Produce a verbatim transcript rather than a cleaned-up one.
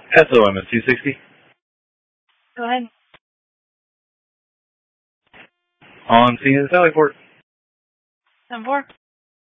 S O M at two sixty. Go ahead. On scene in Sallyport. ten four.